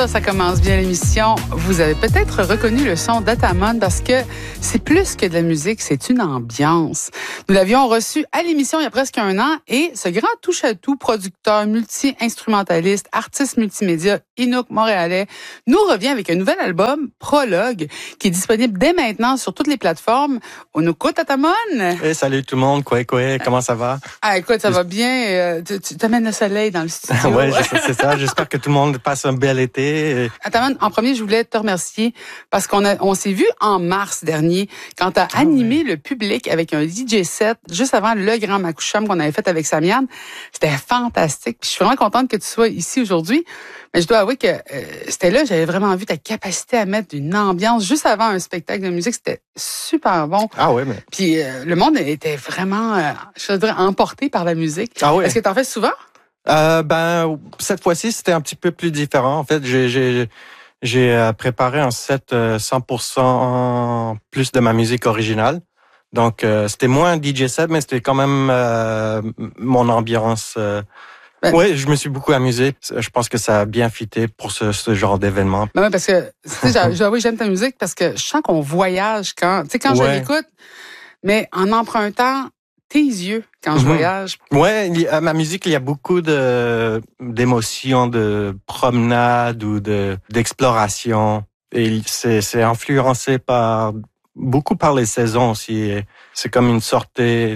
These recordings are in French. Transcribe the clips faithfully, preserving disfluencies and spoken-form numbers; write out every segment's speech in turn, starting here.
ça, ça commence bien l'émission. Vous avez peut-être reconnu le son d'Atamon parce que c'est plus que de la musique, c'est une ambiance. Nous l'avions reçu à l'émission il y a presque un an et ce grand touche-à-tout, producteur, multi-instrumentaliste, artiste multimédia, Inuk montréalais, nous revient avec un nouvel album, Prologue, qui est disponible dès maintenant sur toutes les plateformes. On nous écoute, Atamon. Hey, salut tout le monde, quoi, quoi, comment ça va? Ah, écoute, ça va bien. Tu, tu t'amènes le soleil dans le studio. Oui, c'est ça. J'espère que tout le monde passe un bel été. Atamon, en premier, je voulais te remercier parce qu'on a, on s'est vu en mars dernier quand tu as ah, animé ouais. le public avec un D J set juste avant le Grand Makoucham qu'on avait fait avec Samian. C'était fantastique. Puis je suis vraiment contente que tu sois ici aujourd'hui. Mais je dois avouer que euh, c'était là, j'avais vraiment vu ta capacité à mettre une ambiance juste avant un spectacle de musique. C'était super bon. Ah ouais, mais... Puis euh, le monde était vraiment, euh, je dirais, emporté par la musique. Ah ouais. Est-ce que tu en fais souvent? Euh, ben, cette fois-ci, c'était un petit peu plus différent. En fait, j'ai, j'ai, j'ai préparé un set cent pour cent plus de ma musique originale. Donc, euh, c'était moins un D J set, mais c'était quand même euh, mon ambiance. Euh, Ben, oui, je me suis beaucoup amusé. Je pense que ça a bien fité pour ce, ce genre d'événement. Ben oui, parce que, tu sais, oui, j'aime ta musique parce que je sens qu'on voyage quand, tu sais, quand ouais. je l'écoute, mais en empruntant tes yeux quand je mm-hmm. voyage. Ouais, à ma musique, il y a beaucoup de, d'émotions, de promenade ou de, d'exploration. Et c'est, c'est influencé par, beaucoup par les saisons aussi. C'est comme une sortie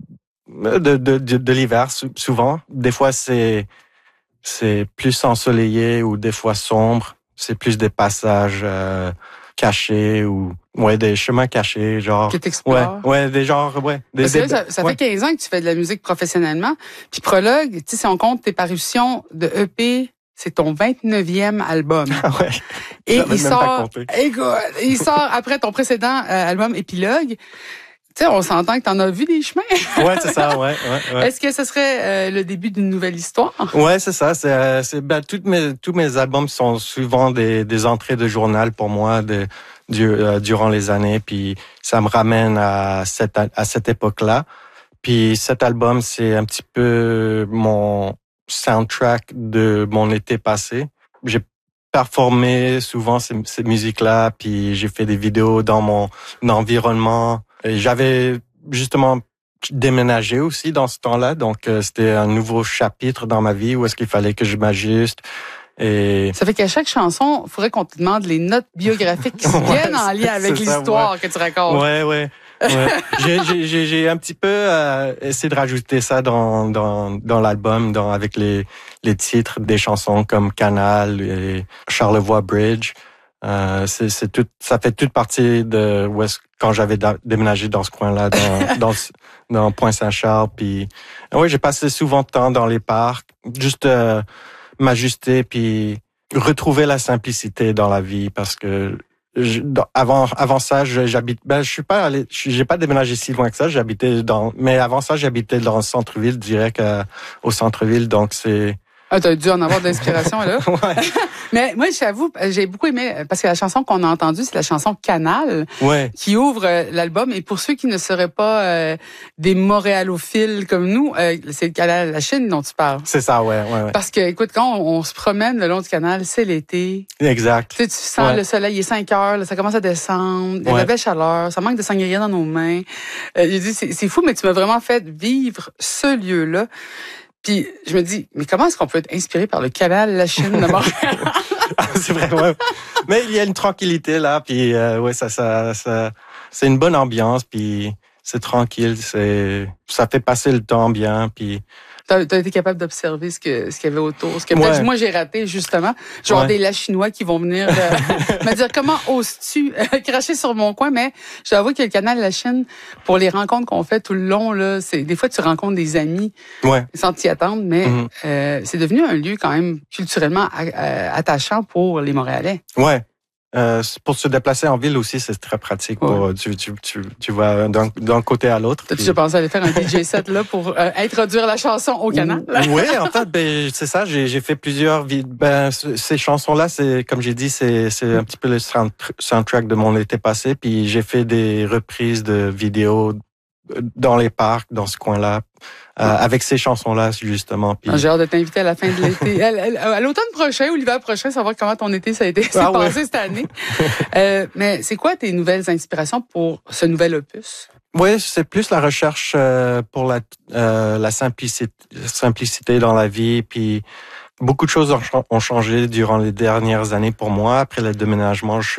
De, de, de, de l'hiver, souvent. Des fois, c'est, c'est plus ensoleillé ou des fois sombre. C'est plus des passages euh, cachés ou ouais, des chemins cachés, genre. Que t'explores. Ouais, ouais, des genres, ouais. Des, Parce que là, des, ça, ça ouais. fait quinze ans que tu fais de la musique professionnellement. Puis Prologue, tu sais, si on compte tes parutions de E P, c'est ton vingt-neuvième album. Ah ouais. Et il sort, écoute, il sort après ton précédent euh, album Épilogue. Tu sais, on s'entend que t'en as vu des chemins. Ouais, c'est ça, ouais, ouais, ouais. Est-ce que ce serait euh, le début d'une nouvelle histoire? Ouais, c'est ça. C'est, euh, c'est ben, toutes mes, tous mes albums sont souvent des, des entrées de journal pour moi de, du, euh, durant les années. Puis ça me ramène à cette, à cette époque-là. Puis cet album, c'est un petit peu mon soundtrack de mon été passé. J'ai performé souvent ces, ces musiques-là, puis j'ai fait des vidéos dans mon environnement. Et j'avais justement déménagé aussi dans ce temps-là, donc euh, c'était un nouveau chapitre dans ma vie où est-ce qu'il fallait que je m'ajuste. Et... Ça fait qu'à chaque chanson, il faudrait qu'on te demande les notes biographiques qui ouais, viennent en lien avec l'histoire ça, ouais. que tu racontes. Ouais, ouais. ouais. j'ai, j'ai, j'ai un petit peu euh, essayé de rajouter ça dans, dans, dans l'album, dans, avec les, les titres des chansons comme Canal et Charlevoix Bridge. Euh, c'est, c'est tout, ça fait toute partie de où est-ce, quand j'avais da, déménagé dans ce coin-là, dans, dans, dans Pointe-Saint-Charles. Puis, oui, j'ai passé souvent de temps dans les parcs, juste euh, m'ajuster puis retrouver la simplicité dans la vie parce que je, avant, avant ça, j'habite, ben, je suis pas allé, j'ai pas déménagé si loin que ça. J'habitais dans, mais avant ça, j'habitais dans le centre-ville, direct à, au centre-ville. Donc c'est. Ah, t'as dû en avoir de l'inspiration, là. Ouais. Mais moi, j'avoue, j'ai beaucoup aimé, parce que la chanson qu'on a entendue, c'est la chanson Canal, ouais. qui ouvre euh, l'album. Et pour ceux qui ne seraient pas euh, des montréalophiles comme nous, euh, c'est le canal La Chine dont tu parles. C'est ça, ouais, ouais, ouais. Parce que, écoute, quand on, on se promène le long du canal, c'est l'été. Exact. Tu sais, tu sens ouais. le soleil, il est cinq heures, là, ça commence à descendre, il y a ouais. de la belle chaleur, ça manque de sangria dans nos mains. Euh, j'ai dit, c'est, c'est fou, mais tu m'as vraiment fait vivre ce lieu-là. Puis je me dis, mais comment est-ce qu'on peut être inspiré par le canal La Chine de Montréal? C'est vrai, ouais. Mais il y a une tranquillité là, puis euh, ouais, ça, ça, ça, c'est une bonne ambiance, puis c'est tranquille, c'est, ça fait passer le temps bien, puis. T'as, t'as été capable d'observer ce que ce qu'il y avait autour, ce que peut-être ouais. moi j'ai raté justement, genre ouais. des Lachinois qui vont venir euh, me dire comment oses-tu euh, cracher sur mon coin, mais je dois avouer que le canal La Chine, pour les rencontres qu'on fait tout le long là, c'est des fois tu rencontres des amis ouais. sans t'y attendre, mais mm-hmm. euh, c'est devenu un lieu quand même culturellement euh, attachant pour les Montréalais. Ouais. Euh, pour se déplacer en ville aussi, c'est très pratique. Pour, ouais. tu, tu, tu, tu vas d'un, d'un côté à l'autre. T'as-tu déjà pensé à aller faire un D J set là pour euh, introduire la chanson au canal? Oui, en fait, ben, c'est ça. J'ai, j'ai fait plusieurs. Ben, ces chansons-là, c'est comme j'ai dit, c'est, c'est un petit peu le soundtrack de mon été passé. Puis j'ai fait des reprises de vidéos dans les parcs, dans ce coin-là, euh, avec ces chansons-là, justement. Puis... J'ai hâte de t'inviter à la fin de l'été. à, à, à l'automne prochain ou l'hiver prochain, savoir comment ton été ça a été s'est ah, passé ouais. cette année. euh, mais c'est quoi tes nouvelles inspirations pour ce nouvel opus? Oui, c'est plus la recherche euh, pour la, euh, la simplicité, simplicité dans la vie, puis beaucoup de choses ont changé durant les dernières années pour moi. Après le déménagement, je suis